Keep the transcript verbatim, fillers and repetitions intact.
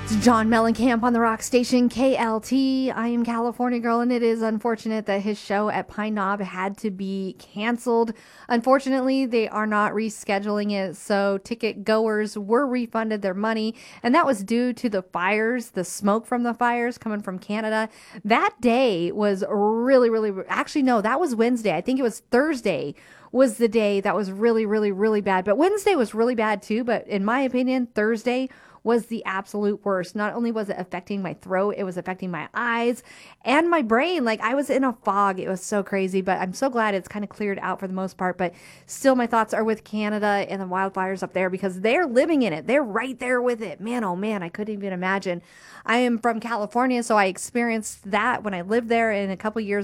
It's John Mellencamp on the rock station K L T. I am California Girl, and it is unfortunate that his show at Pine Knob had to be canceled. Unfortunately, they are not rescheduling it, so ticket goers were refunded their money, and that was due to the fires, the smoke from the fires coming from Canada. That day was really, really, actually, no, that was Wednesday. I think it was Thursday was the day that was really, really, really bad. But Wednesday was really bad too. But in my opinion, Thursday was the absolute worst. Not only was it affecting my throat, it was affecting my eyes and my brain. Like I was in a fog. It was so crazy, but I'm so glad it's kind of cleared out for the most part. But still, my thoughts are with Canada and the wildfires up there because they're living in it. They're right there with it. Man, oh man, I couldn't even imagine. I am from California, so I experienced that when I lived there in a couple years